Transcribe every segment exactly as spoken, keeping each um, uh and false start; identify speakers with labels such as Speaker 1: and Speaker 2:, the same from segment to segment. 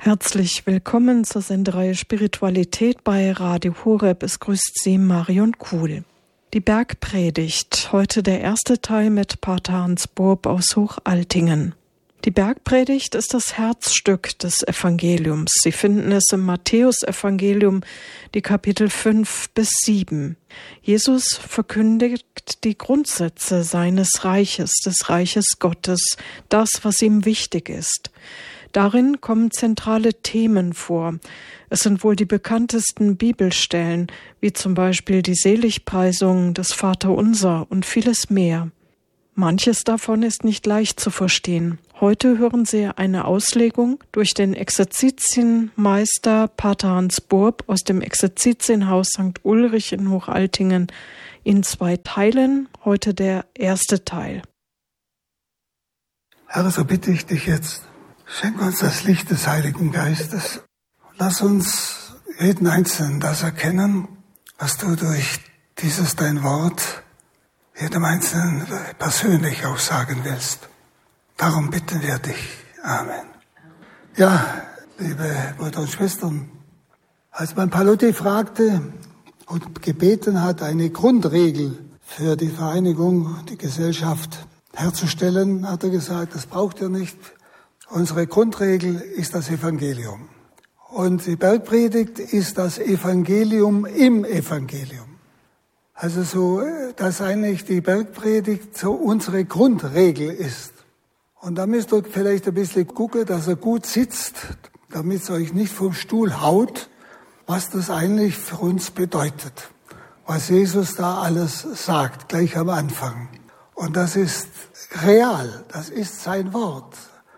Speaker 1: Herzlich willkommen zur Sendereihe Spiritualität bei Radio Horeb. Es grüßt Sie Marion Kuhl. Die Bergpredigt, heute der erste Teil mit Pater Hans Burb aus Hochaltingen. Die Bergpredigt ist das Herzstück des Evangeliums. Sie finden es im Matthäusevangelium, die Kapitel fünf bis sieben. Jesus verkündigt die Grundsätze seines Reiches, des Reiches Gottes, das, was ihm wichtig ist. Darin kommen zentrale Themen vor. Es sind wohl die bekanntesten Bibelstellen, wie zum Beispiel die Seligpreisung, das Vaterunser und vieles mehr. Manches davon ist nicht leicht zu verstehen. Heute hören Sie eine Auslegung durch den Exerzitienmeister Pater Hans Burb aus dem Exerzitienhaus Sankt Ulrich in Hochaltingen in zwei Teilen. Heute der erste Teil.
Speaker 2: Herr, so bitte ich dich jetzt, schenk uns das Licht des Heiligen Geistes. Lass uns jeden Einzelnen das erkennen, was du durch dieses dein Wort jedem Einzelnen persönlich auch sagen willst. Darum bitten wir dich. Amen. Ja, liebe Brüder und Schwestern, als man Palotti fragte und gebeten hat, eine Grundregel für die Vereinigung, die Gesellschaft herzustellen, hat er gesagt, das braucht ihr nicht. Unsere Grundregel ist das Evangelium. Und die Bergpredigt ist das Evangelium im Evangelium. Also so, dass eigentlich die Bergpredigt so unsere Grundregel ist. Und da müsst ihr vielleicht ein bisschen gucken, dass er gut sitzt, damit es euch nicht vom Stuhl haut, was das eigentlich für uns bedeutet. Was Jesus da alles sagt, gleich am Anfang. Und das ist real, das ist sein Wort.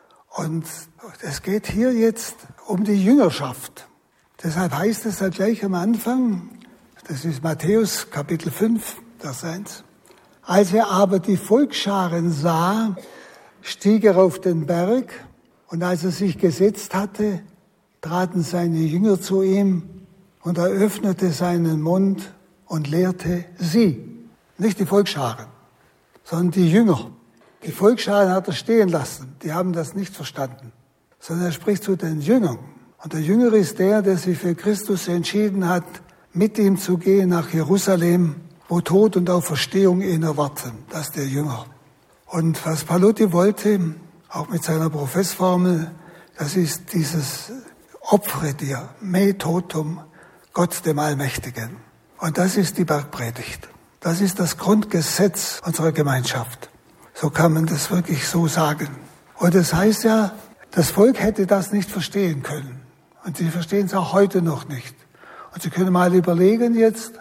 Speaker 2: Und es geht hier jetzt um die Jüngerschaft. Deshalb heißt es halt gleich am Anfang, das ist Matthäus Kapitel fünf, Vers eins. Als er aber die Volksscharen sah, stieg er auf den Berg, und als er sich gesetzt hatte, traten seine Jünger zu ihm, und er öffnete seinen Mund und lehrte sie. Nicht die Volksscharen, sondern die Jünger. Die Volksscharen hat er stehen lassen, die haben das nicht verstanden, sondern er spricht zu den Jüngern. Und der Jünger ist der, der sich für Christus entschieden hat, mit ihm zu gehen nach Jerusalem, wo Tod und Auferstehung ihn erwarten. Das ist der Jünger. Und was Palotti wollte, auch mit seiner Professformel, das ist dieses Opfere dir, me totum, Gott dem Allmächtigen. Und das ist die Bergpredigt. Das ist das Grundgesetz unserer Gemeinschaft. So kann man das wirklich so sagen. Und das heißt ja, das Volk hätte das nicht verstehen können. Und sie verstehen es auch heute noch nicht. Und Sie können mal überlegen jetzt,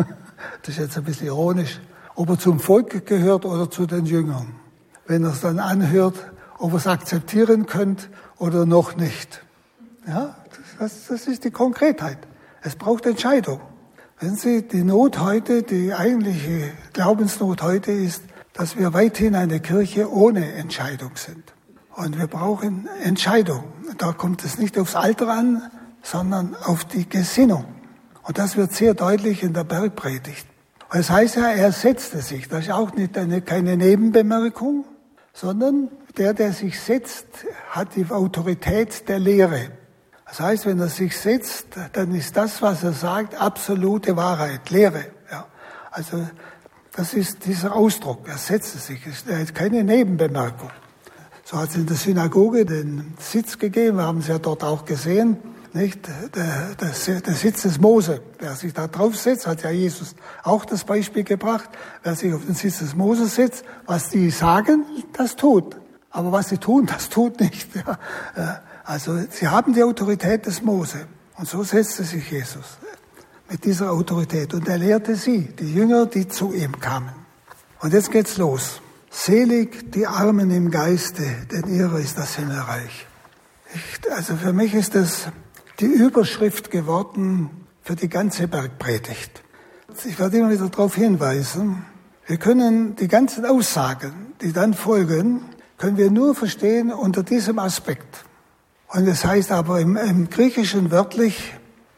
Speaker 2: das ist jetzt ein bisschen ironisch, ob er zum Volk gehört oder zu den Jüngern. Wenn er es dann anhört, ob er es akzeptieren könnt oder noch nicht. Ja, das, das ist die Konkretheit. Es braucht Entscheidung. Wenn Sie die Not heute, die eigentliche Glaubensnot heute ist, dass wir weithin eine Kirche ohne Entscheidung sind. Und wir brauchen Entscheidung. Da kommt es nicht aufs Alter an, sondern auf die Gesinnung. Und das wird sehr deutlich in der Bergpredigt. Und das heißt ja, er setzte sich. Das ist auch nicht eine, keine Nebenbemerkung, sondern der, der sich setzt, hat die Autorität der Lehre. Das heißt, wenn er sich setzt, dann ist das, was er sagt, absolute Wahrheit, Lehre. Ja. Also das ist dieser Ausdruck, er setzte sich, er hat keine Nebenbemerkung. So hat es in der Synagoge den Sitz gegeben, wir haben es ja dort auch gesehen, nicht? Der, der, der Sitz des Mose, wer sich da drauf setzt, hat ja Jesus auch das Beispiel gebracht, wer sich auf den Sitz des Mose setzt, was die sagen, das tut. Aber was sie tun, das tut nicht. Ja. Also sie haben die Autorität des Mose und so setzte sich Jesus. Mit dieser Autorität. Und er lehrte sie, die Jünger, die zu ihm kamen. Und jetzt geht's los. Selig die Armen im Geiste, denn ihrer ist das Himmelreich. Ich, also für mich ist das die Überschrift geworden für die ganze Bergpredigt. Ich werde immer wieder darauf hinweisen, wir können die ganzen Aussagen, die dann folgen, können wir nur verstehen unter diesem Aspekt. Und das heißt aber im, im Griechischen wörtlich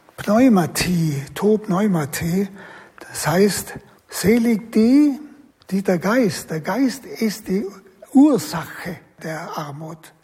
Speaker 2: Pneumati, to Pneumati, das heißt, selig die, die der Geist, der Geist ist die Ursache der Armut.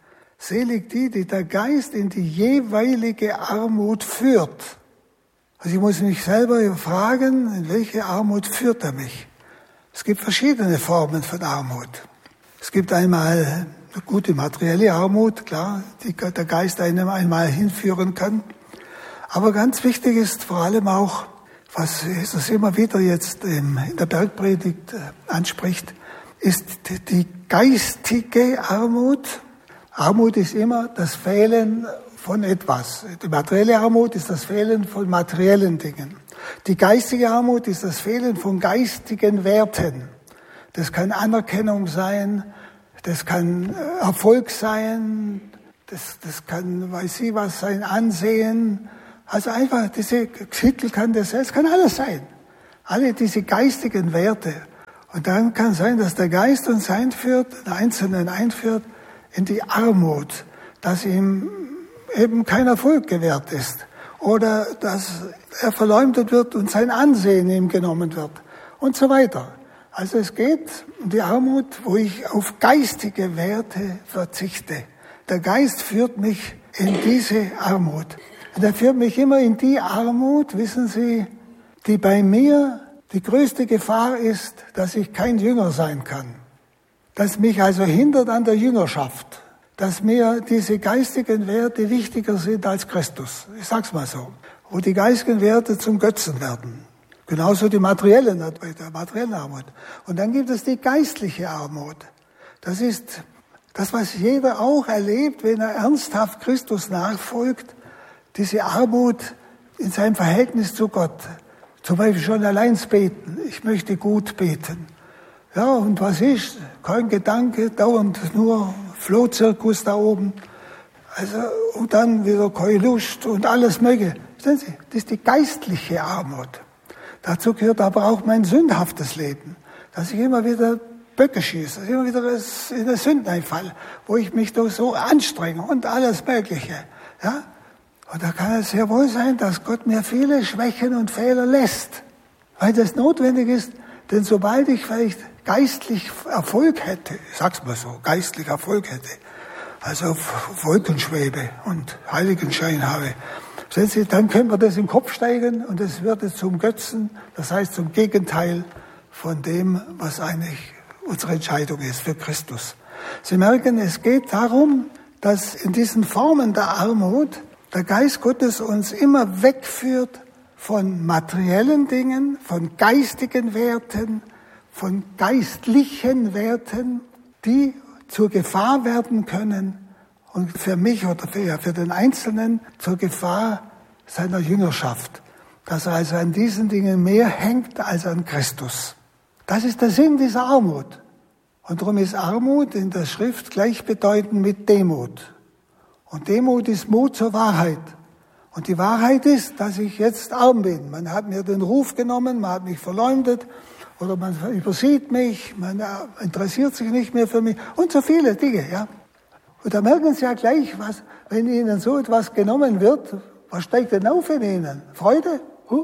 Speaker 2: Selig die, die der Geist in die jeweilige Armut führt. Also ich muss mich selber fragen, in welche Armut führt er mich? Es gibt verschiedene Formen von Armut. Es gibt einmal eine gute materielle Armut, klar, die der Geist einem einmal hinführen kann. Aber ganz wichtig ist vor allem auch, was Jesus immer wieder jetzt in der Bergpredigt anspricht, ist die geistige Armut. Armut ist immer das Fehlen von etwas. Die materielle Armut ist das Fehlen von materiellen Dingen. Die geistige Armut ist das Fehlen von geistigen Werten. Das kann Anerkennung sein, das kann Erfolg sein, das, das kann, weiß ich was, sein Ansehen. Also einfach, diese Titel kann das, es kann alles sein. Alle diese geistigen Werte. Und dann kann sein, dass der Geist uns einführt, den Einzelnen einführt, in die Armut, dass ihm eben kein Erfolg gewährt ist. Oder dass er verleumdet wird und sein Ansehen ihm genommen wird. Und so weiter. Also es geht um die Armut, wo ich auf geistige Werte verzichte. Der Geist führt mich in diese Armut. Und er führt mich immer in die Armut, wissen Sie, die bei mir die größte Gefahr ist, dass ich kein Jünger sein kann. Dass mich also hindert an der Jüngerschaft. Dass mir diese geistigen Werte wichtiger sind als Christus. Ich sag's mal so. Wo die geistigen Werte zum Götzen werden. Genauso die materiellen, der materiellen Armut. Und dann gibt es die geistliche Armut. Das ist das, was jeder auch erlebt, wenn er ernsthaft Christus nachfolgt. Diese Armut in seinem Verhältnis zu Gott. Zum Beispiel schon allein beten. Ich möchte gut beten. Ja, und was ist? Kein Gedanke, dauernd nur Flohzirkus da oben. Also, und dann wieder keine Lust und alles Mögliche. Verstehen Sie? Das ist die geistliche Armut. Dazu gehört aber auch mein sündhaftes Leben. Dass ich immer wieder Böcke schieße, dass ich immer wieder in den Sünden einfalle, wo ich mich doch so anstrenge und alles Mögliche. Ja? Und da kann es sehr wohl sein, dass Gott mir viele Schwächen und Fehler lässt, weil das notwendig ist, denn sobald ich vielleicht geistlich Erfolg hätte, ich sag's mal so, geistlich Erfolg hätte, also auf Wolken schwebe und Heiligenschein habe, sehen Sie, dann können wir das im Kopf steigen und es wird zum Götzen, das heißt zum Gegenteil von dem, was eigentlich unsere Entscheidung ist für Christus. Sie merken, es geht darum, dass in diesen Formen der Armut der Geist Gottes uns immer wegführt von materiellen Dingen, von geistigen Werten, von geistlichen Werten, die zur Gefahr werden können und für mich oder für, ja, für den Einzelnen zur Gefahr seiner Jüngerschaft. Dass er also an diesen Dingen mehr hängt als an Christus. Das ist der Sinn dieser Armut. Und darum ist Armut in der Schrift gleichbedeutend mit Demut. Und Demut ist Mut zur Wahrheit. Und die Wahrheit ist, dass ich jetzt arm bin. Man hat mir den Ruf genommen, man hat mich verleumdet oder man übersieht mich, man interessiert sich nicht mehr für mich und so viele Dinge. Ja. Und da merken Sie ja gleich, was, wenn Ihnen so etwas genommen wird, was steigt denn auf in Ihnen? Freude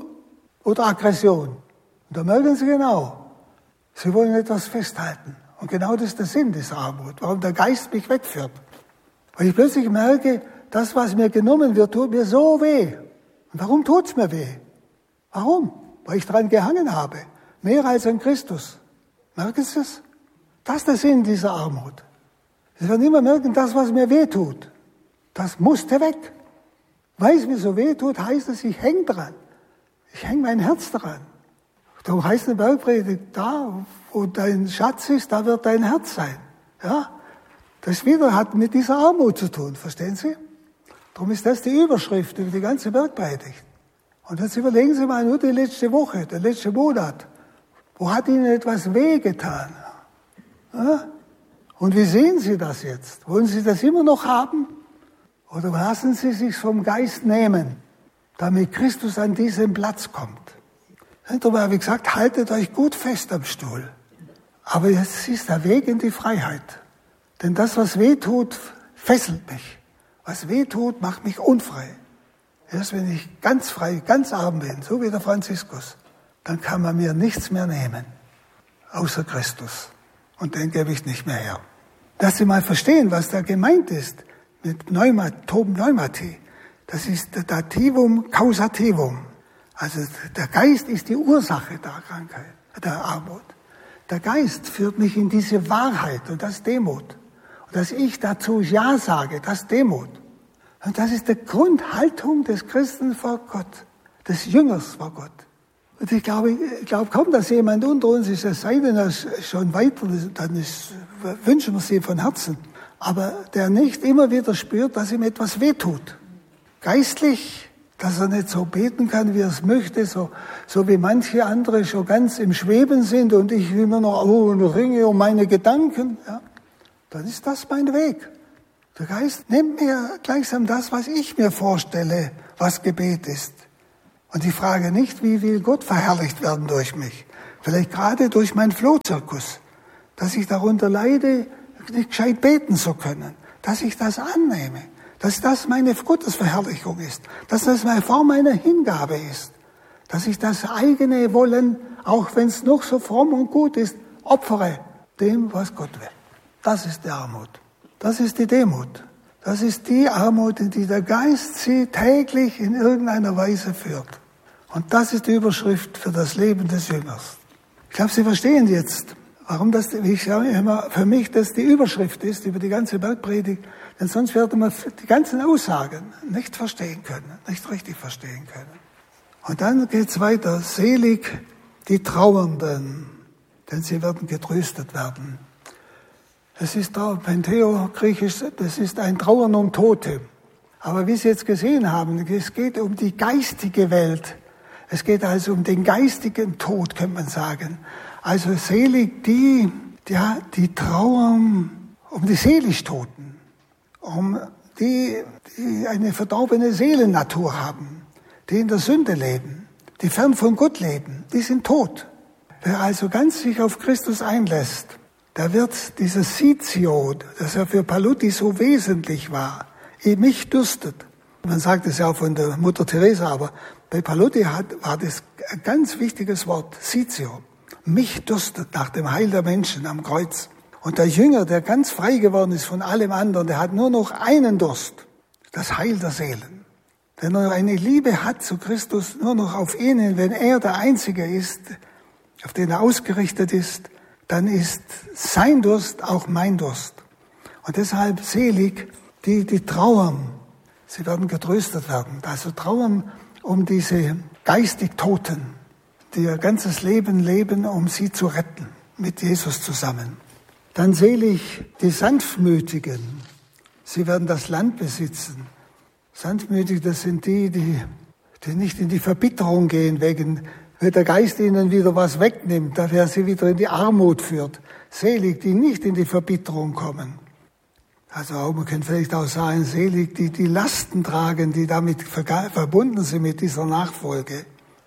Speaker 2: oder Aggression? Und da merken Sie genau, Sie wollen etwas festhalten. Und genau das ist der Sinn dieser Armut, warum der Geist mich wegführt. Weil ich plötzlich merke, das, was mir genommen wird, tut mir so weh. Und warum tut's mir weh? Warum? Weil ich dran gehangen habe. Mehr als an Christus. Merken Sie es? Das ist der Sinn dieser Armut. Sie werden immer merken, das, was mir weh tut, das musste weg. Weil es mir so weh tut, heißt es, ich hänge dran. Ich hänge mein Herz dran. Darum heißt eine Bergpredigt, da, wo dein Schatz ist, da wird dein Herz sein. Ja? Das wieder hat mit dieser Armut zu tun, verstehen Sie? Darum ist das die Überschrift über die ganze Bergpredigt. Und jetzt überlegen Sie mal nur die letzte Woche, der letzte Monat. Wo hat Ihnen etwas wehgetan? Ja? Und wie sehen Sie das jetzt? Wollen Sie das immer noch haben? Oder lassen Sie sich vom Geist nehmen, damit Christus an diesen Platz kommt? Darum habe ich gesagt, haltet euch gut fest am Stuhl. Aber jetzt ist der Weg in die Freiheit. Denn das, was weh tut, fesselt mich. Was weh tut, macht mich unfrei. Erst wenn ich ganz frei, ganz arm bin, so wie der Franziskus, dann kann man mir nichts mehr nehmen, außer Christus. Und den gebe ich nicht mehr her. Dass Sie mal verstehen, was da gemeint ist. Pneuma, Pneumati. Das ist Dativum Causativum. Also der Geist ist die Ursache der Krankheit, der Armut. Der Geist führt mich in diese Wahrheit und das ist Demut. Und dass ich dazu Ja sage, das ist Demut. Und das ist die Grundhaltung des Christen vor Gott, des Jüngers vor Gott. Und ich glaube, ich glaube kaum, dass jemand unter uns ist, es sei denn, er ist schon weiter, dann ist, wünschen wir sie von Herzen. Aber der nicht immer wieder spürt, dass ihm etwas wehtut. Geistlich, dass er nicht so beten kann, wie er es möchte, so, so wie manche andere schon ganz im Schweben sind und ich immer noch oh, und ringe um meine Gedanken. Ja, dann ist das mein Weg. Der Geist nimmt mir gleichsam das, was ich mir vorstelle, was Gebet ist. Und ich frage nicht, wie will Gott verherrlicht werden durch mich? Vielleicht gerade durch meinen Flohzirkus, dass ich darunter leide, nicht gescheit beten zu können, dass ich das annehme, dass das meine Gottesverherrlichung ist, dass das meine Form meiner Hingabe ist, dass ich das eigene Wollen, auch wenn es noch so fromm und gut ist, opfere dem, was Gott will. Das ist die Armut. Das ist die Demut. Das ist die Armut, in die der Geist sie täglich in irgendeiner Weise führt. Und das ist die Überschrift für das Leben des Jüngers. Ich glaube, Sie verstehen jetzt, warum das, ich sage immer, für mich das die Überschrift ist über die ganze Bergpredigt. Denn sonst würde man die ganzen Aussagen nicht verstehen können, nicht richtig verstehen können. Und dann geht's weiter. Selig die Trauernden, denn sie werden getröstet werden. Es ist Penteo, griechisch, das ist ein Trauern um Tote. Aber wie Sie jetzt gesehen haben, es geht um die geistige Welt. Es geht also um den geistigen Tod, könnte man sagen. Also selig die, ja, die trauern um die Seligtoten, um die, die eine verdorbene Seelennatur haben, die in der Sünde leben, die fern von Gott leben, die sind tot. Wer also ganz sich auf Christus einlässt, da wird dieses Sitio, das ja für Paluti so wesentlich war, mich dürstet. Man sagt es ja auch von der Mutter Teresa, aber bei Paluti hat, war das ein ganz wichtiges Wort, Sitio. Mich dürstet nach dem Heil der Menschen am Kreuz. Und der Jünger, der ganz frei geworden ist von allem anderen, der hat nur noch einen Durst, das Heil der Seelen. Wenn er eine Liebe hat zu Christus, nur noch auf ihn, wenn er der Einzige ist, auf den er ausgerichtet ist, dann ist sein Durst auch mein Durst. Und deshalb selig die, die trauern. Sie werden getröstet werden. Also trauern um diese geistig Toten, die ihr ganzes Leben leben, um sie zu retten, mit Jesus zusammen. Dann selig die Sanftmütigen. Sie werden das Land besitzen. Sanftmütig, das sind die, die, die nicht in die Verbitterung gehen, wegen wenn der Geist ihnen wieder was wegnimmt, da wer sie wieder in die Armut führt. Selig, die nicht in die Verbitterung kommen. Also auch, man könnte vielleicht auch sagen, selig, die die Lasten tragen, die damit verbunden sind mit dieser Nachfolge.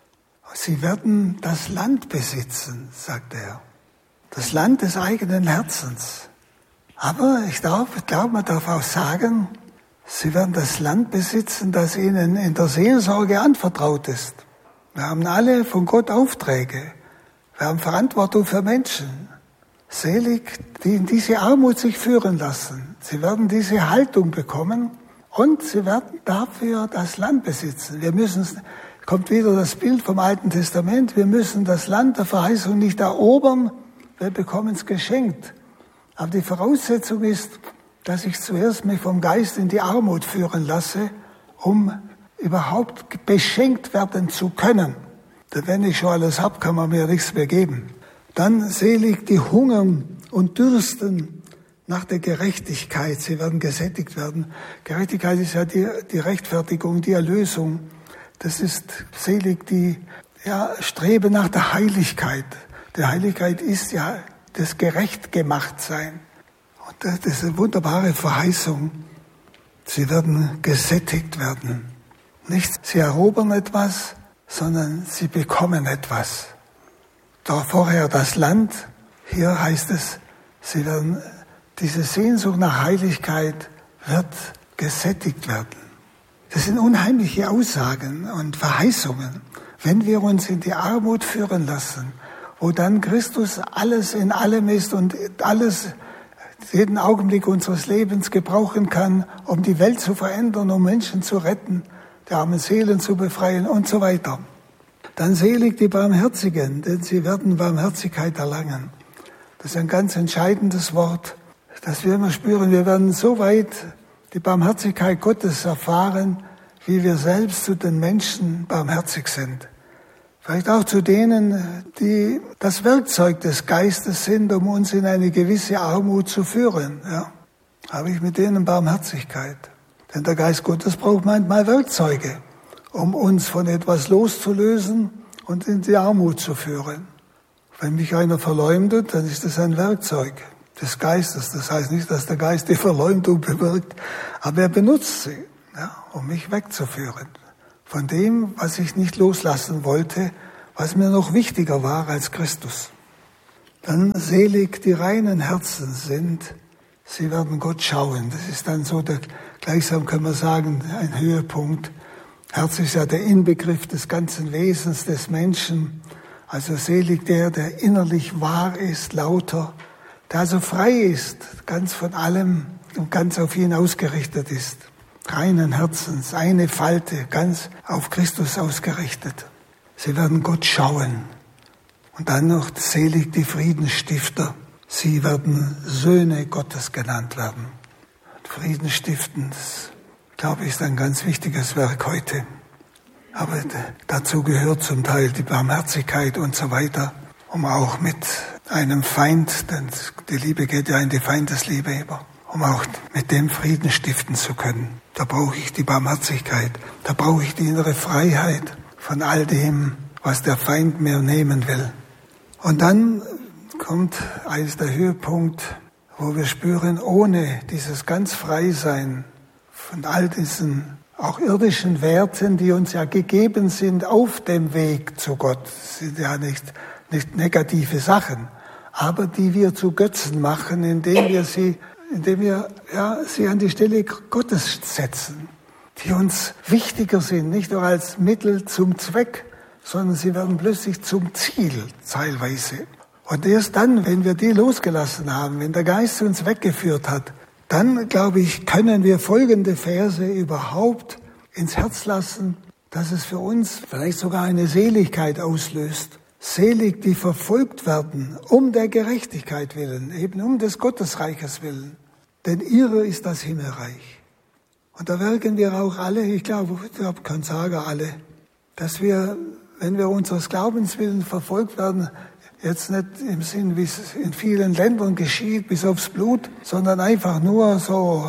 Speaker 2: Sie werden das Land besitzen, sagt er. Das Land des eigenen Herzens. Aber ich glaube, ich glaube, man darf auch sagen, sie werden das Land besitzen, das ihnen in der Seelsorge anvertraut ist. Wir haben alle von Gott Aufträge. Wir haben Verantwortung für Menschen. Selig, die in diese Armut sich führen lassen. Sie werden diese Haltung bekommen und sie werden dafür das Land besitzen. Wir müssen, kommt wieder das Bild vom Alten Testament, wir müssen das Land der Verheißung nicht erobern, wir bekommen es geschenkt. Aber die Voraussetzung ist, dass ich zuerst mich vom Geist in die Armut führen lasse, um überhaupt beschenkt werden zu können. Denn wenn ich schon alles habe, kann man mir nichts mehr geben. Dann selig die hungern und dürsten nach der Gerechtigkeit. Sie werden gesättigt werden. Gerechtigkeit ist ja die, die Rechtfertigung, die Erlösung. Das ist selig die ja, streben nach der Heiligkeit. Die Heiligkeit ist ja das Gerechtgemachtsein. Und das ist eine wunderbare Verheißung. Sie werden gesättigt werden. Nicht sie erobern etwas, sondern sie bekommen etwas. Da vorher das Land, hier heißt es, sie werden, diese Sehnsucht nach Heiligkeit wird gesättigt werden. Das sind unheimliche Aussagen und Verheißungen, wenn wir uns in die Armut führen lassen, wo dann Christus alles in allem ist und alles jeden Augenblick unseres Lebens gebrauchen kann, um die Welt zu verändern, um Menschen zu retten, die armen Seelen zu befreien und so weiter. Dann selig die Barmherzigen, denn sie werden Barmherzigkeit erlangen. Das ist ein ganz entscheidendes Wort, dass wir immer spüren, wir werden so weit die Barmherzigkeit Gottes erfahren, wie wir selbst zu den Menschen barmherzig sind. Vielleicht auch zu denen, die das Werkzeug des Geistes sind, um uns in eine gewisse Armut zu führen. Ja, habe ich mit denen Barmherzigkeit. Denn der Geist Gottes braucht manchmal Werkzeuge, um uns von etwas loszulösen und in die Armut zu führen. Wenn mich einer verleumdet, dann ist das ein Werkzeug des Geistes. Das heißt nicht, dass der Geist die Verleumdung bewirkt, aber er benutzt sie, ja, um mich wegzuführen von dem, was ich nicht loslassen wollte, was mir noch wichtiger war als Christus. Dann selig die reinen Herzen sind, sie werden Gott schauen. Das ist dann so, der, gleichsam können wir sagen, ein Höhepunkt. Herz ist ja der Inbegriff des ganzen Wesens des Menschen. Also selig der, der innerlich wahr ist, lauter, der also frei ist, ganz von allem und ganz auf ihn ausgerichtet ist. Reinen Herzens, eine Falte, ganz auf Christus ausgerichtet. Sie werden Gott schauen. Und dann noch selig die Friedensstifter. Sie werden Söhne Gottes genannt werden. Und Frieden stiften, das, glaube ich, ist ein ganz wichtiges Werk heute. Aber dazu gehört zum Teil die Barmherzigkeit und so weiter, um auch mit einem Feind, denn die Liebe geht ja in die Feindesliebe über, um auch mit dem Frieden stiften zu können. Da brauche ich die Barmherzigkeit, da brauche ich die innere Freiheit von all dem, was der Feind mir nehmen will. Und dann kommt eines der Höhepunkte, wo wir spüren, ohne dieses ganz Freisein von all diesen auch irdischen Werten, die uns ja gegeben sind auf dem Weg zu Gott, das sind ja nicht, nicht negative Sachen, aber die wir zu Götzen machen, indem wir sie indem wir ja, sie an die Stelle Gottes setzen, die uns wichtiger sind, nicht nur als Mittel zum Zweck, sondern sie werden plötzlich zum Ziel, teilweise. Und erst dann, wenn wir die losgelassen haben, wenn der Geist uns weggeführt hat, dann, glaube ich, können wir folgende Verse überhaupt ins Herz lassen, dass es für uns vielleicht sogar eine Seligkeit auslöst. Selig, die verfolgt werden, um der Gerechtigkeit willen, eben um des Gottesreiches willen. Denn ihre ist das Himmelreich. Und da wirken wir auch alle, ich glaube, ich kann sagen alle, dass wir, wenn wir unseres Glaubens willen verfolgt werden, jetzt nicht im Sinn, wie es in vielen Ländern geschieht, bis aufs Blut, sondern einfach nur so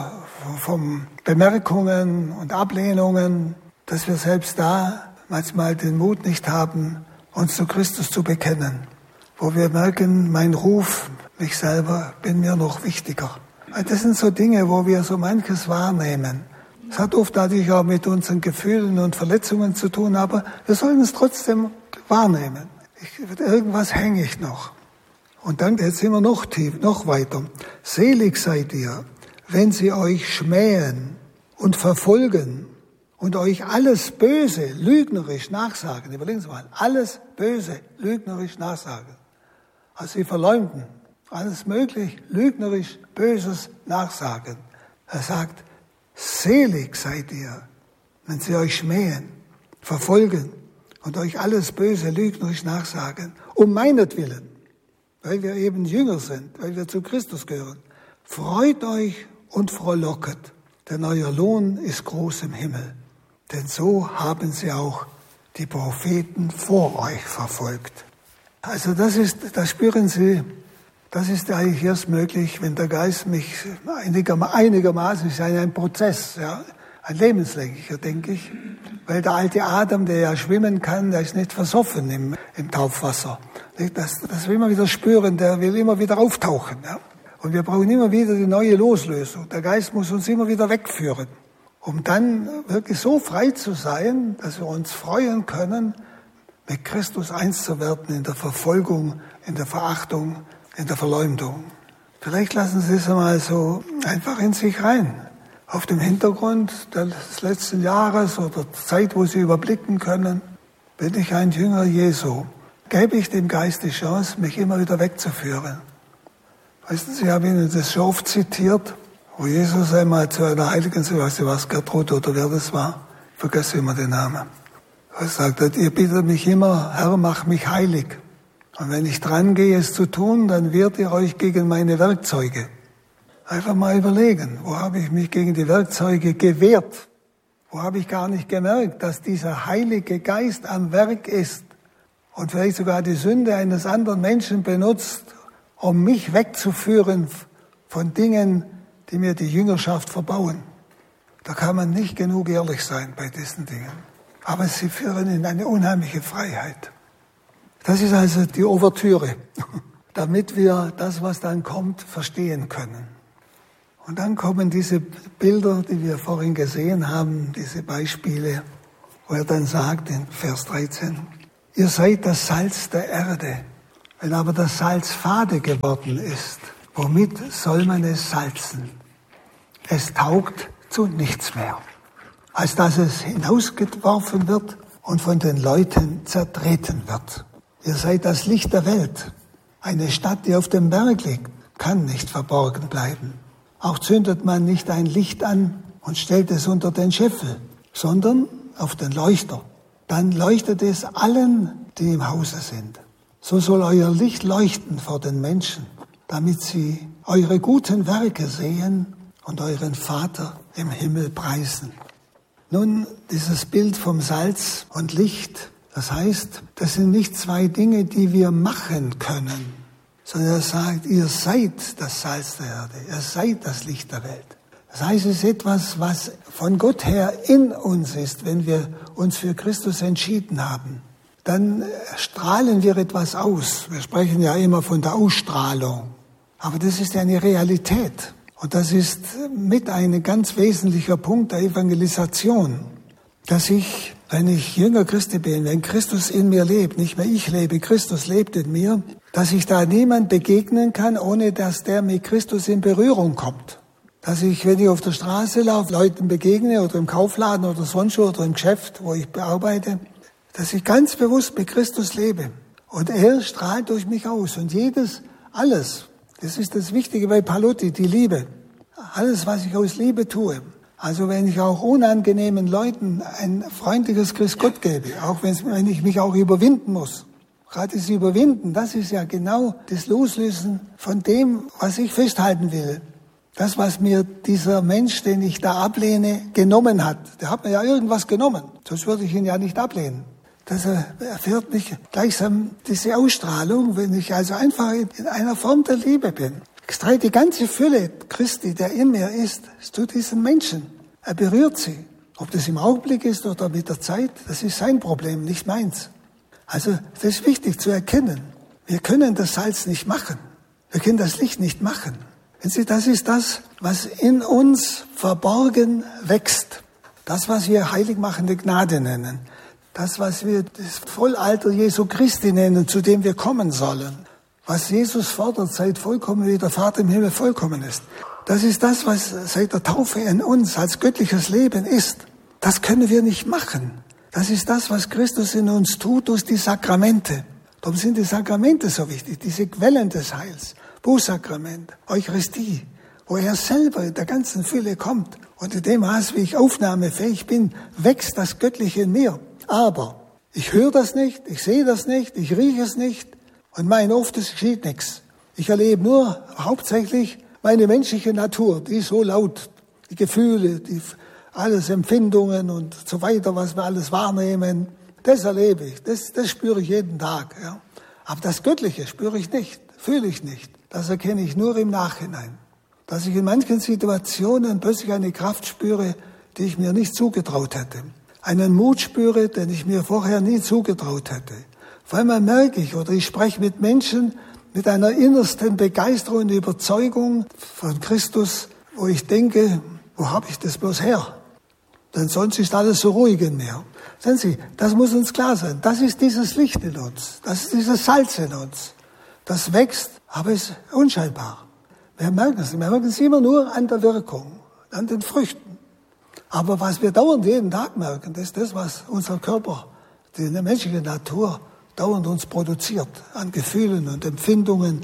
Speaker 2: von Bemerkungen und Ablehnungen, dass wir selbst da manchmal den Mut nicht haben, uns zu Christus zu bekennen, wo wir merken, mein Ruf, mich selber, bin mir noch wichtiger. Das sind so Dinge, wo wir so manches wahrnehmen. Es hat oft natürlich auch mit unseren Gefühlen und Verletzungen zu tun, aber wir sollen es trotzdem wahrnehmen. Ich, irgendwas hänge ich noch. Und dann jetzt sind wir noch tief, noch weiter. Selig seid ihr, wenn sie euch schmähen und verfolgen und euch alles Böse, lügnerisch nachsagen. Überlegen Sie mal, alles Böse, lügnerisch nachsagen. Also sie verleumden, alles möglich, lügnerisch, Böses nachsagen. Er sagt, selig seid ihr, wenn sie euch schmähen, verfolgen und euch alles Böse, lügnerisch nachsagen, um meinetwillen, weil wir eben Jünger sind, weil wir zu Christus gehören. Freut euch und frohlocket, denn euer Lohn ist groß im Himmel. Denn so haben sie auch die Propheten vor euch verfolgt. Also das ist, das spüren Sie, das ist eigentlich erst möglich, wenn der Geist mich einigermaßen, einigermaßen ist ein Prozess, ja, ein lebenslänglicher, denke ich, weil der alte Adam, der ja schwimmen kann, der ist nicht versoffen im, im Taufwasser. Das, das will man wieder spüren, der will immer wieder auftauchen. Ja. Und wir brauchen immer wieder die neue Loslösung. Der Geist muss uns immer wieder wegführen, um dann wirklich so frei zu sein, dass wir uns freuen können, mit Christus eins zu werden in der Verfolgung, in der Verachtung, in der Verleumdung. Vielleicht lassen Sie es einmal so einfach in sich rein. Auf dem Hintergrund des letzten Jahres oder der Zeit, wo Sie überblicken können, bin ich ein Jünger Jesu. Gebe ich dem Geist die Chance, mich immer wieder wegzuführen. Weißt Sie, ich habe Ihnen das schon oft zitiert, wo Jesus einmal zu einer Heiligen, ich weiß nicht was, Gertrud oder wer das war, ich vergesse immer den Namen. Er sagt, ihr bittet mich immer, Herr, mach mich heilig. Und wenn ich dran gehe, es zu tun, dann wehrt ihr euch gegen meine Werkzeuge. Einfach mal überlegen, wo habe ich mich gegen die Werkzeuge gewehrt? Wo habe ich gar nicht gemerkt, dass dieser Heilige Geist am Werk ist und vielleicht sogar die Sünde eines anderen Menschen benutzt, um mich wegzuführen von Dingen, die mir die Jüngerschaft verbauen. Da kann man nicht genug ehrlich sein bei diesen Dingen. Aber sie führen in eine unheimliche Freiheit. Das ist also die Ouvertüre, damit wir das, was dann kommt, verstehen können. Und dann kommen diese Bilder, die wir vorhin gesehen haben, diese Beispiele, wo er dann sagt in Vers dreizehn, ihr seid das Salz der Erde. Wenn aber das Salz fade geworden ist, womit soll man es salzen? Es taugt zu nichts mehr, als dass es hinausgeworfen wird und von den Leuten zertreten wird. Ihr seid das Licht der Welt. Eine Stadt, die auf dem Berg liegt, kann nicht verborgen bleiben. Auch zündet man nicht ein Licht an und stellt es unter den Scheffel, sondern auf den Leuchter. Dann leuchtet es allen, die im Hause sind. So soll euer Licht leuchten vor den Menschen, damit sie eure guten Werke sehen und euren Vater im Himmel preisen. Nun, dieses Bild vom Salz und Licht, das heißt, das sind nicht zwei Dinge, die wir machen können, sondern er sagt, ihr seid das Salz der Erde, ihr seid das Licht der Welt. Das heißt, es ist etwas, was von Gott her in uns ist, wenn wir uns für Christus entschieden haben. Dann strahlen wir etwas aus. Wir sprechen ja immer von der Ausstrahlung. Aber das ist ja eine Realität. Und das ist mit ein ganz wesentlicher Punkt der Evangelisation, dass ich, wenn ich Jünger Christi bin, wenn Christus in mir lebt, nicht mehr ich lebe, Christus lebt in mir, dass ich da niemand begegnen kann, ohne dass der mit Christus in Berührung kommt. Dass ich, wenn ich auf der Straße laufe, Leuten begegne oder im Kaufladen oder sonst wo oder im Geschäft, wo ich bearbeite, dass ich ganz bewusst mit Christus lebe. Und er strahlt durch mich aus. Und jedes, alles, das ist das Wichtige bei Paluti, die Liebe. Alles, was ich aus Liebe tue. Also wenn ich auch unangenehmen Leuten ein freundliches Grüß Gott gebe, auch wenn ich mich auch überwinden muss. Gerade das Überwinden, das ist ja genau das Loslösen von dem, was ich festhalten will. Das, was mir dieser Mensch, den ich da ablehne, genommen hat. Der hat mir ja irgendwas genommen, sonst würde ich ihn ja nicht ablehnen. Das erfährt mich gleichsam diese Ausstrahlung, wenn ich also einfach in einer Form der Liebe bin. Ich streue die ganze Fülle Christi, der in mir ist, zu diesen Menschen. Er berührt sie. Ob das im Augenblick ist oder mit der Zeit, das ist sein Problem, nicht meins. Also das ist wichtig zu erkennen. Wir können das Salz nicht machen. Wir können das Licht nicht machen. Das ist das, was in uns verborgen wächst. Das, was wir heiligmachende Gnade nennen. Das, was wir das Vollalter Jesu Christi nennen, zu dem wir kommen sollen. Was Jesus fordert, seid vollkommen, wie der Vater im Himmel vollkommen ist. Das ist das, was seit der Taufe in uns als göttliches Leben ist. Das können wir nicht machen. Das ist das, was Christus in uns tut durch die Sakramente. Darum sind die Sakramente so wichtig, diese Quellen des Heils. Bußsakrament, Eucharistie, wo er selber in der ganzen Fülle kommt. Und in dem Maß, wie ich aufnahmefähig bin, wächst das Göttliche in mir. Aber ich höre das nicht, ich sehe das nicht, ich rieche es nicht und meine oft, es geschieht nichts. Ich erlebe nur hauptsächlich meine menschliche Natur, die ist so laut, die Gefühle, die alles Empfindungen und so weiter, was wir alles wahrnehmen. Das erlebe ich, das, das spüre ich jeden Tag. Ja. Aber das Göttliche spüre ich nicht, fühle ich nicht. Das erkenne ich nur im Nachhinein. Dass ich in manchen Situationen plötzlich eine Kraft spüre, die ich mir nicht zugetraut hätte. Einen Mut spüre, den ich mir vorher nie zugetraut hätte. Vor allem merke ich, oder ich spreche mit Menschen mit einer innersten Begeisterung und Überzeugung von Christus, wo ich denke, wo habe ich das bloß her? Denn sonst ist alles so ruhig in mir. Sehen Sie, das muss uns klar sein. Das ist dieses Licht in uns. Das ist dieses Salz in uns. Das wächst, aber ist unscheinbar. Wir merken es. Wir merken es immer nur an der Wirkung, an den Früchten. Aber was wir dauernd jeden Tag merken, das ist das, was unser Körper, die menschliche Natur, dauernd uns produziert. An Gefühlen und Empfindungen,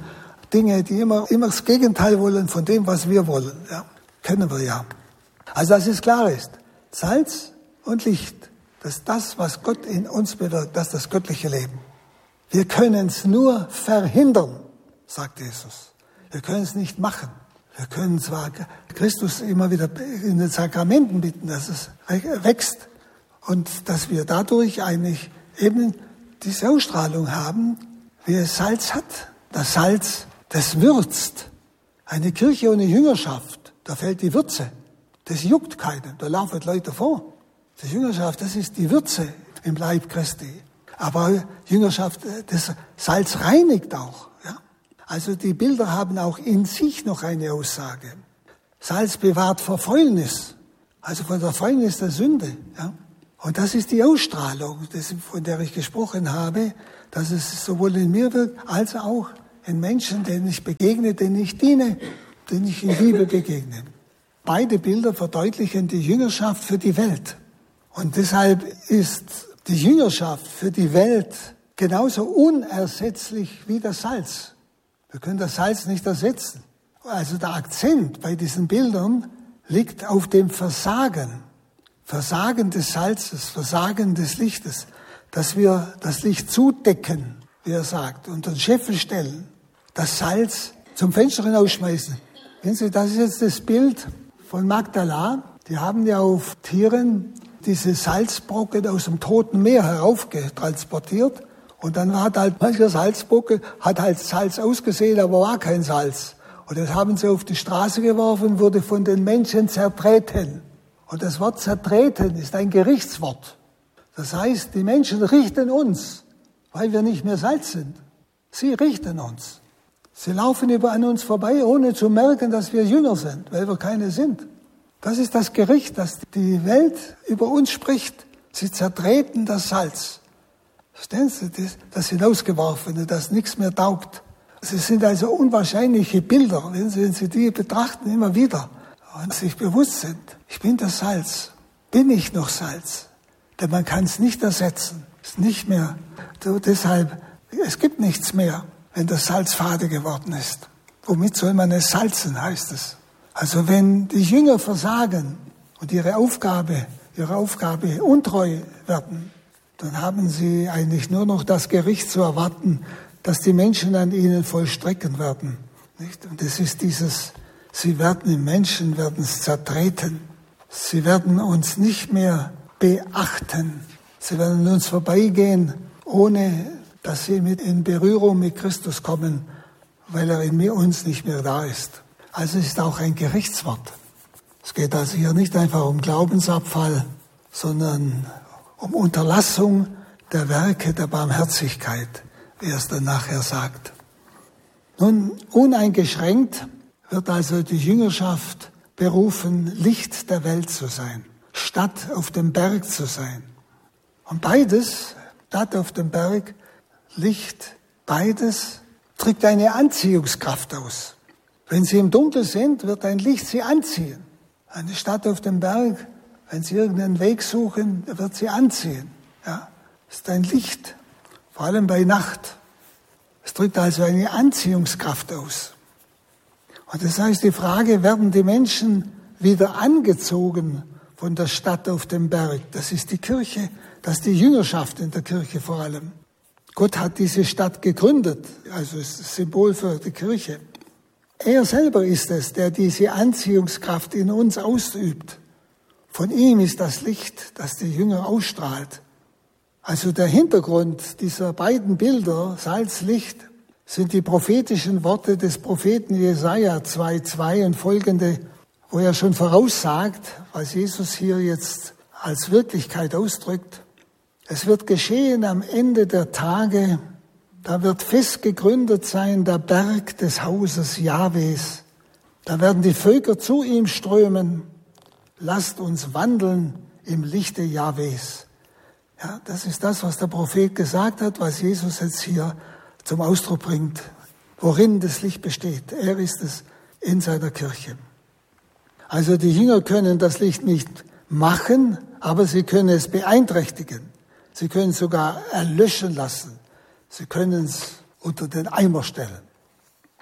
Speaker 2: Dinge, die immer, immer das Gegenteil wollen von dem, was wir wollen. Ja, kennen wir ja. Also, dass es klar ist, Salz und Licht, das ist das, was Gott in uns bewirkt, das ist das göttliche Leben. Wir können es nur verhindern, sagt Jesus. Wir können es nicht machen. Wir können zwar Christus immer wieder in den Sakramenten bitten, dass es wächst und dass wir dadurch eigentlich eben diese Ausstrahlung haben, wie es Salz hat. Das Salz, das würzt. Eine Kirche ohne Jüngerschaft, da fällt die Würze. Das juckt keinen, da laufen Leute vor. Die Jüngerschaft, das ist die Würze im Leib Christi. Aber Jüngerschaft, das Salz reinigt auch. Also die Bilder haben auch in sich noch eine Aussage. Salz bewahrt vor Fäulnis, also von der Fäulnis der Sünde. Ja? Und das ist die Ausstrahlung, das, von der ich gesprochen habe, dass es sowohl in mir wirkt, als auch in Menschen, denen ich begegne, denen ich diene, denen ich in Liebe begegne. Beide Bilder verdeutlichen die Jüngerschaft für die Welt. Und deshalb ist die Jüngerschaft für die Welt genauso unersetzlich wie das Salz. Wir können das Salz nicht ersetzen. Also der Akzent bei diesen Bildern liegt auf dem Versagen. Versagen des Salzes, Versagen des Lichtes. Dass wir das Licht zudecken, wie er sagt, unter den Scheffel stellen. Das Salz zum Fenster hinausschmeißen. Wenn Sie, das ist jetzt das Bild von Magdala. Die haben ja auf Tieren diese Salzbrocken aus dem Toten Meer heraufgetransportiert. Und dann hat halt mancher Salzbuckel, hat halt Salz ausgesehen, aber war kein Salz. Und das haben sie auf die Straße geworfen, wurde von den Menschen zertreten. Und das Wort zertreten ist ein Gerichtswort. Das heißt, die Menschen richten uns, weil wir nicht mehr Salz sind. Sie richten uns. Sie laufen über an uns vorbei, ohne zu merken, dass wir Jünger sind, weil wir keine sind. Das ist das Gericht, das die Welt über uns spricht. Sie zertreten das Salz. Verstehen Sie, das, das Hinausgeworfene, das nichts mehr taugt. Sie sind also unwahrscheinliche Bilder, wenn Sie, wenn Sie die betrachten, immer wieder. Und sich bewusst sind, ich bin das Salz. Bin ich noch Salz? Denn man kann es nicht ersetzen. Es ist nicht mehr. So, deshalb, es gibt nichts mehr, wenn das Salz fade geworden ist. Womit soll man es salzen, heißt es. Also wenn die Jünger versagen und ihre Aufgabe, ihre Aufgabe untreu werden, dann haben sie eigentlich nur noch das Gericht zu erwarten, das die Menschen an ihnen vollstrecken werden. Nicht? Und das ist dieses, sie werden im Menschen, werden es zertreten. Sie werden uns nicht mehr beachten. Sie werden an uns vorbeigehen, ohne dass sie mit in Berührung mit Christus kommen, weil er in uns nicht mehr da ist. Also es ist auch ein Gerichtswort. Es geht also hier nicht einfach um Glaubensabfall, sondern um Unterlassung der Werke der Barmherzigkeit, wie er es dann nachher sagt. Nun, uneingeschränkt wird also die Jüngerschaft berufen, Licht der Welt zu sein, Stadt auf dem Berg zu sein. Und beides, Stadt auf dem Berg, Licht, beides drückt eine Anziehungskraft aus. Wenn sie im Dunkeln sind, wird ein Licht sie anziehen. Eine Stadt auf dem Berg, wenn sie irgendeinen Weg suchen, wird sie anziehen. Ja, ist ein Licht, vor allem bei Nacht. Es drückt also eine Anziehungskraft aus. Und das heißt, die Frage, werden die Menschen wieder angezogen von der Stadt auf dem Berg? Das ist die Kirche, das ist die Jüngerschaft in der Kirche vor allem. Gott hat diese Stadt gegründet, also ist das Symbol für die Kirche. Er selber ist es, der diese Anziehungskraft in uns ausübt. Von ihm ist das Licht, das die Jünger ausstrahlt. Also der Hintergrund dieser beiden Bilder, Salz, Licht, sind die prophetischen Worte des Propheten Jesaja zwei Komma zwei und folgende, wo er schon voraussagt, was Jesus hier jetzt als Wirklichkeit ausdrückt. Es wird geschehen am Ende der Tage, da wird fest gegründet sein der Berg des Hauses Jahwes. Da werden die Völker zu ihm strömen. Lasst uns wandeln im Lichte Jahwes. Ja, das ist das, was der Prophet gesagt hat, was Jesus jetzt hier zum Ausdruck bringt, worin das Licht besteht. Er ist es in seiner Kirche. Also die Jünger können das Licht nicht machen, aber sie können es beeinträchtigen. Sie können es sogar erlöschen lassen. Sie können es unter den Eimer stellen.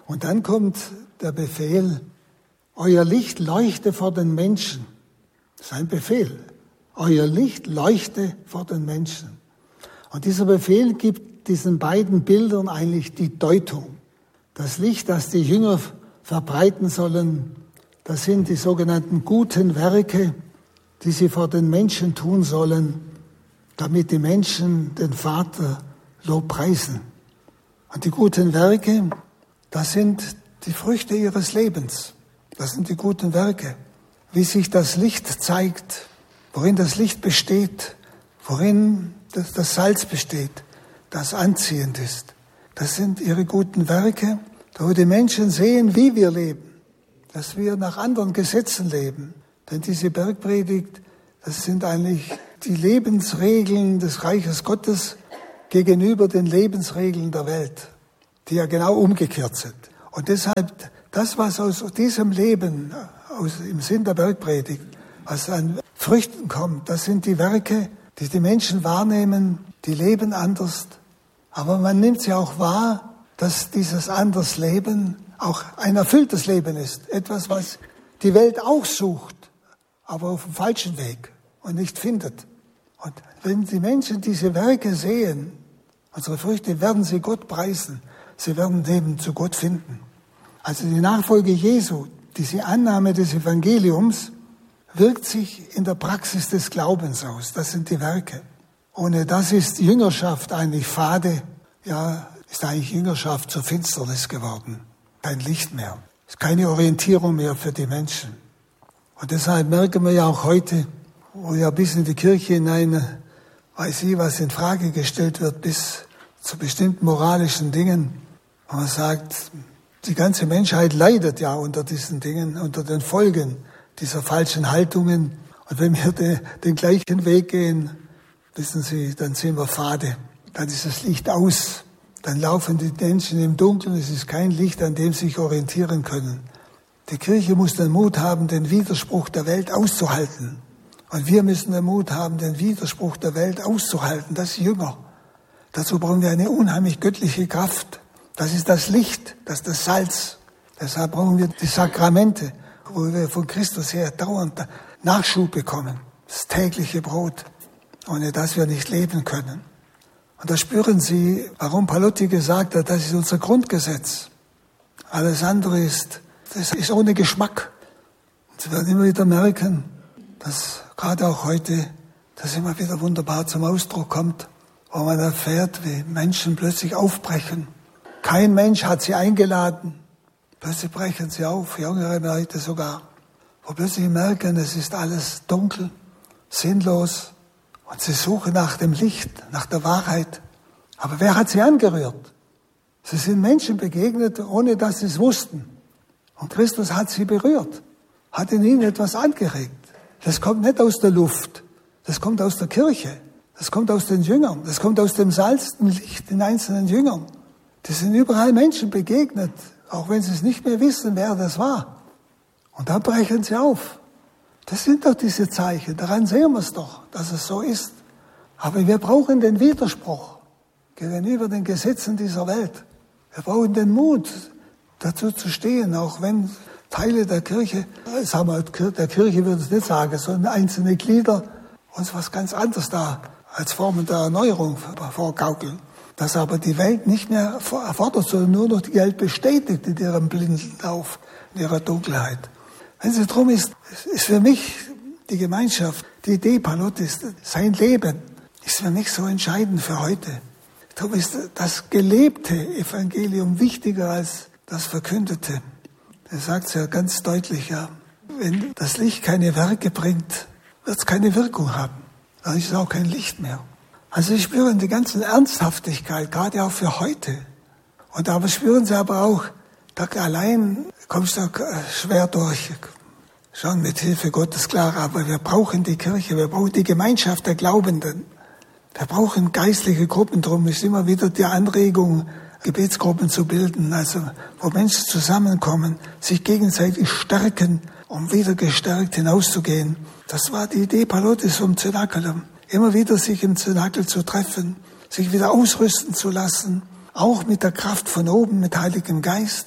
Speaker 2: Und dann kommt der Befehl, euer Licht leuchte vor den Menschen. Das ist ein Befehl. Euer Licht leuchte vor den Menschen. Und dieser Befehl gibt diesen beiden Bildern eigentlich die Deutung. Das Licht, das die Jünger verbreiten sollen, das sind die sogenannten guten Werke, die sie vor den Menschen tun sollen, damit die Menschen den Vater lobpreisen. Und die guten Werke, das sind die Früchte ihres Lebens. Das sind die guten Werke. Wie sich das Licht zeigt, worin das Licht besteht, worin das, das Salz besteht, das anziehend ist. Das sind ihre guten Werke, wo die Menschen sehen, wie wir leben, dass wir nach anderen Gesetzen leben. Denn diese Bergpredigt, das sind eigentlich die Lebensregeln des Reiches Gottes gegenüber den Lebensregeln der Welt, die ja genau umgekehrt sind. Und deshalb, das, was aus diesem Leben, aus, im Sinn der Bergpredigt, was an Früchten kommt, das sind die Werke, die die Menschen wahrnehmen, die leben anders. Aber man nimmt sie auch wahr, dass dieses anders Leben auch ein erfülltes Leben ist. Etwas, was die Welt auch sucht, aber auf dem falschen Weg und nicht findet. Und wenn die Menschen diese Werke sehen, unsere Früchte, werden sie Gott preisen. Sie werden Leben zu Gott finden. Also die Nachfolge Jesu, diese Annahme des Evangeliums, wirkt sich in der Praxis des Glaubens aus. Das sind die Werke. Ohne das ist Jüngerschaft eigentlich fade. Ja, ist eigentlich Jüngerschaft zur Finsternis geworden. Kein Licht mehr. Ist keine Orientierung mehr für die Menschen. Und deshalb merken wir ja auch heute, wo ja bis in die Kirche hinein, weiß ich, was in Frage gestellt wird, bis zu bestimmten moralischen Dingen. Und man sagt, die ganze Menschheit leidet ja unter diesen Dingen, unter den Folgen dieser falschen Haltungen. Und wenn wir den, den gleichen Weg gehen, wissen Sie, dann sind wir fade. Dann ist das Licht aus. Dann laufen die Menschen im Dunkeln. Es ist kein Licht, an dem sie sich orientieren können. Die Kirche muss den Mut haben, den Widerspruch der Welt auszuhalten. Und wir müssen den Mut haben, den Widerspruch der Welt auszuhalten. Das ist Jünger. Dazu brauchen wir eine unheimlich göttliche Kraft. Das ist das Licht, das ist das Salz. Deshalb brauchen wir die Sakramente, wo wir von Christus her dauernd Nachschub bekommen. Das tägliche Brot, ohne das wir nicht leben können. Und da spüren Sie, warum Palotti gesagt hat, das ist unser Grundgesetz. Alles andere ist, das ist ohne Geschmack. Und Sie werden immer wieder merken, dass gerade auch heute das immer wieder wunderbar zum Ausdruck kommt, wo man erfährt, wie Menschen plötzlich aufbrechen. Kein Mensch hat sie eingeladen. Plötzlich brechen sie auf, jüngere Leute sogar, wo plötzlich merken, es ist alles dunkel, sinnlos. Und sie suchen nach dem Licht, nach der Wahrheit. Aber wer hat sie angerührt? Sie sind Menschen begegnet, ohne dass sie es wussten. Und Christus hat sie berührt, hat in ihnen etwas angeregt. Das kommt nicht aus der Luft, das kommt aus der Kirche, das kommt aus den Jüngern, das kommt aus dem Salz, dem Licht, den einzelnen Jüngern. Die sind überall Menschen begegnet, auch wenn sie es nicht mehr wissen, wer das war. Und dann brechen sie auf. Das sind doch diese Zeichen, daran sehen wir es doch, dass es so ist. Aber wir brauchen den Widerspruch gegenüber den Gesetzen dieser Welt. Wir brauchen den Mut, dazu zu stehen, auch wenn Teile der Kirche, sagen wir, der Kirche würde es nicht sagen, sondern einzelne Glieder uns was ganz anderes da als Formen der Erneuerung vorgaukeln. Dass aber die Welt nicht mehr erfordert, sondern nur noch die Welt bestätigt in ihrem blinden Lauf, in ihrer Dunkelheit. Wenn es darum ist, ist für mich die Gemeinschaft, die Idee Palottis, sein Leben, ist für mich so entscheidend für heute. Darum ist das gelebte Evangelium wichtiger als das verkündete. Er sagt es ja ganz deutlich, ja, wenn das Licht keine Werke bringt, wird es keine Wirkung haben. Dann ist es auch kein Licht mehr. Also Sie spüren die ganze Ernsthaftigkeit, gerade auch für heute. Und aber spüren Sie aber auch, da allein kommst du schwer durch. Schon mit Hilfe Gottes klar, aber wir brauchen die Kirche, wir brauchen die Gemeinschaft der Glaubenden. Wir brauchen geistliche Gruppen, darum ist immer wieder die Anregung, Gebetsgruppen zu bilden, also wo Menschen zusammenkommen, sich gegenseitig stärken, um wieder gestärkt hinauszugehen. Das war die Idee Palottis vom Cenaculum. Immer wieder sich im Cenakel zu treffen, sich wieder ausrüsten zu lassen, auch mit der Kraft von oben, mit Heiligem Geist,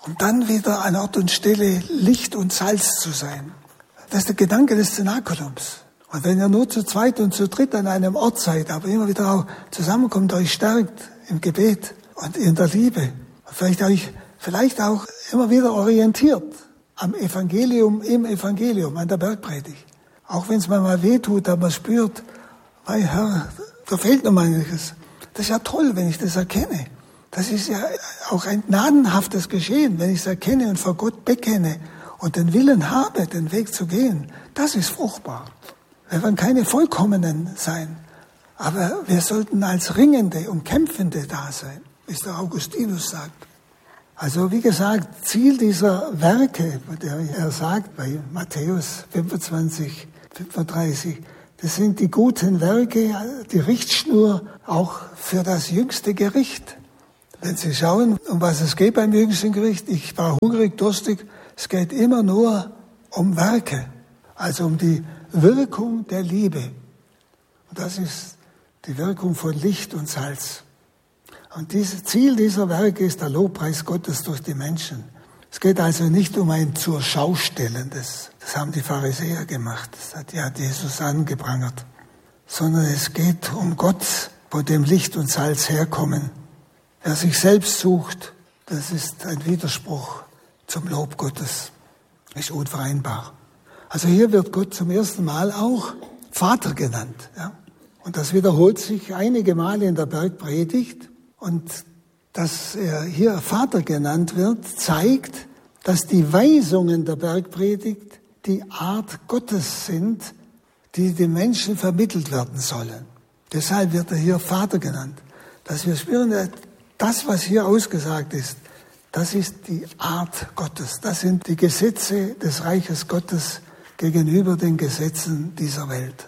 Speaker 2: um dann wieder an Ort und Stelle Licht und Salz zu sein. Das ist der Gedanke des Cenaculums. Und wenn ihr nur zu zweit und zu dritt an einem Ort seid, aber immer wieder auch zusammenkommt, euch stärkt im Gebet und in der Liebe und vielleicht euch vielleicht auch immer wieder orientiert am Evangelium, im Evangelium, an der Bergpredigt. Auch wenn es manchmal weh tut, aber man spürt, mein Herr, da fehlt noch manches. Das ist ja toll, wenn ich das erkenne. Das ist ja auch ein gnadenhaftes Geschehen, wenn ich es erkenne und vor Gott bekenne und den Willen habe, den Weg zu gehen. Das ist fruchtbar. Wir werden keine Vollkommenen sein, aber wir sollten als Ringende und Kämpfende da sein, wie es der Augustinus sagt. Also wie gesagt, Ziel dieser Werke, der er sagt bei Matthäus fünfundzwanzig, fünfunddreißig, das sind die guten Werke, die Richtschnur auch für das jüngste Gericht. Wenn Sie schauen, um was es geht beim jüngsten Gericht, ich war hungrig, durstig, es geht immer nur um Werke, also um die Wirkung der Liebe. Und das ist die Wirkung von Licht und Salz. Und dieses Ziel dieser Werke ist der Lobpreis Gottes durch die Menschen. Es geht also nicht um ein Zur-Schau-Stellendes. Das haben die Pharisäer gemacht. Das hat ja Jesus angeprangert. Sondern es geht um Gott, von dem Licht und Salz herkommen. Wer sich selbst sucht, das ist ein Widerspruch zum Lob Gottes. Ist unvereinbar. Also hier wird Gott zum ersten Mal auch Vater genannt. Ja? Und das wiederholt sich einige Male in der Bergpredigt. Und dass er hier Vater genannt wird, zeigt, dass die Weisungen der Bergpredigt die Art Gottes sind, die den Menschen vermittelt werden sollen. Deshalb wird er hier Vater genannt. Dass wir spüren, das, was hier ausgesagt ist, das ist die Art Gottes. Das sind die Gesetze des Reiches Gottes gegenüber den Gesetzen dieser Welt.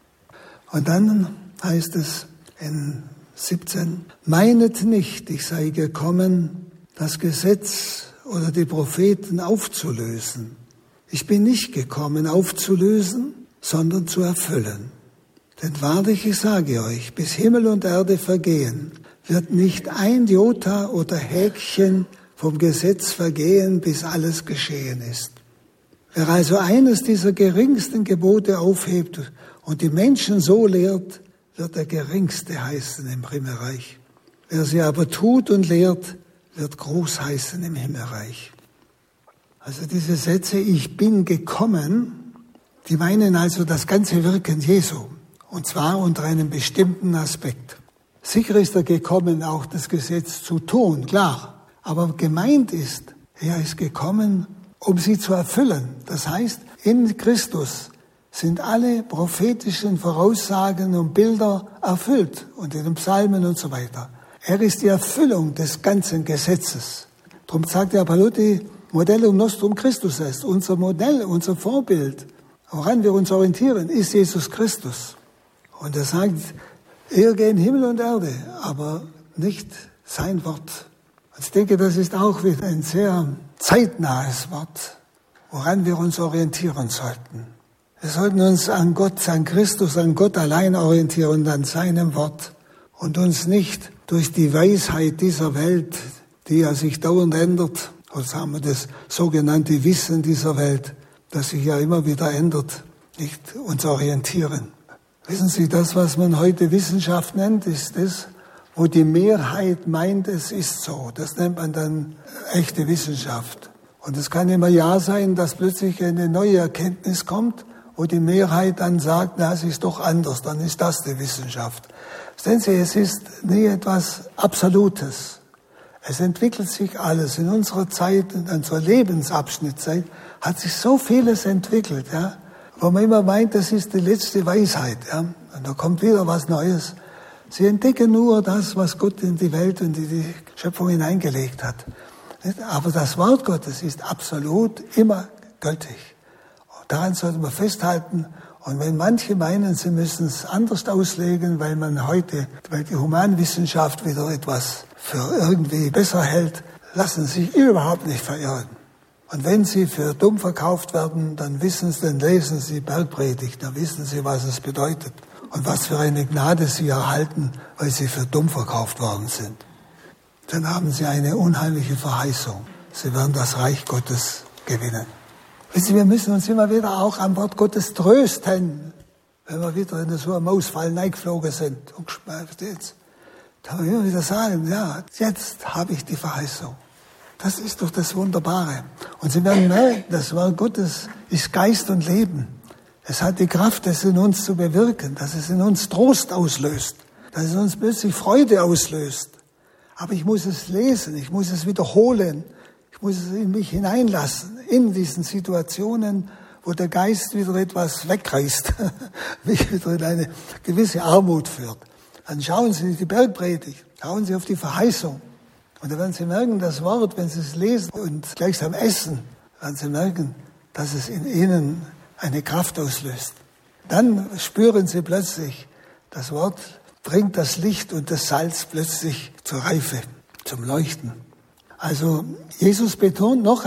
Speaker 2: Und dann heißt es in siebzehn, meinet nicht, ich sei gekommen, das Gesetz oder die Propheten aufzulösen. Ich bin nicht gekommen, aufzulösen, sondern zu erfüllen. Denn wahrlich, ich sage euch, bis Himmel und Erde vergehen, wird nicht ein Jota oder Häkchen vom Gesetz vergehen, bis alles geschehen ist. Wer also eines dieser geringsten Gebote aufhebt und die Menschen so lehrt, wird der Geringste heißen im Himmelreich. Wer sie aber tut und lehrt, wird groß heißen im Himmelreich. Also diese Sätze, ich bin gekommen, die meinen also das ganze Wirken Jesu. Und zwar unter einem bestimmten Aspekt. Sicher ist er gekommen, auch das Gesetz zu tun, klar. Aber gemeint ist, er ist gekommen, um sie zu erfüllen. Das heißt, in Christus sind alle prophetischen Voraussagen und Bilder erfüllt und in den Psalmen und so weiter. Er ist die Erfüllung des ganzen Gesetzes. Darum sagt der Paluti, Modellum nostrum Christus ist. Unser Modell, unser Vorbild, woran wir uns orientieren, ist Jesus Christus. Und er sagt, er geht in Himmel und Erde, aber nicht sein Wort. Und ich denke, das ist auch wieder ein sehr zeitnahes Wort, woran wir uns orientieren sollten. Wir sollten uns an Gott, an Christus, an Gott allein orientieren, an seinem Wort und uns nicht durch die Weisheit dieser Welt, die ja sich dauernd ändert, oder sagen wir das sogenannte Wissen dieser Welt, das sich ja immer wieder ändert, nicht uns orientieren. Wissen Sie, das, was man heute Wissenschaft nennt, ist das, wo die Mehrheit meint, es ist so. Das nennt man dann echte Wissenschaft. Und es kann immer ja sein, dass plötzlich eine neue Erkenntnis kommt, wo die Mehrheit dann sagt, na, es ist doch anders, dann ist das die Wissenschaft. Sehen Sie, es ist nie etwas Absolutes. Es entwickelt sich alles. In unserer Zeit, in unserer Lebensabschnittzeit, hat sich so vieles entwickelt, ja, wo man immer meint, das ist die letzte Weisheit, ja, und da kommt wieder was Neues. Sie entdecken nur das, was Gott in die Welt und in die Schöpfung hineingelegt hat. Aber das Wort Gottes ist absolut immer gültig. Daran sollten wir festhalten. Und wenn manche meinen, sie müssen es anders auslegen, weil man heute, weil die Humanwissenschaft wieder etwas für irgendwie besser hält, lassen sie sich überhaupt nicht verirren. Und wenn sie für dumm verkauft werden, dann wissen sie, dann lesen sie Bergpredigt, dann wissen sie, was es bedeutet und was für eine Gnade sie erhalten, weil sie für dumm verkauft worden sind. Dann haben sie eine unheimliche Verheißung. sie werden das Reich Gottes gewinnen. Wissen Sie, wir müssen uns immer wieder auch am Wort Gottes trösten, wenn wir wieder in so einen Mausfall reingeflogen sind. Und versteht's? Da haben wir immer wieder sagen, ja, jetzt habe ich die Verheißung. Das ist doch das Wunderbare. Und Sie werden merken, das Wort Gottes ist Geist und Leben. Es hat die Kraft, das in uns zu bewirken, dass es in uns Trost auslöst, dass es in uns plötzlich Freude auslöst. Aber ich muss es lesen, ich muss es wiederholen, ich muss es in mich hineinlassen, in diesen Situationen, wo der Geist wieder etwas wegreißt, mich wieder in eine gewisse Armut führt. Dann schauen Sie die Bergpredigt, schauen Sie auf die Verheißung. Und dann werden Sie merken, das Wort, wenn Sie es lesen und gleichsam essen, werden Sie merken, dass es in Ihnen eine Kraft auslöst. Dann spüren Sie plötzlich, das Wort bringt das Licht und das Salz plötzlich zur Reife, zum Leuchten. Also Jesus betont noch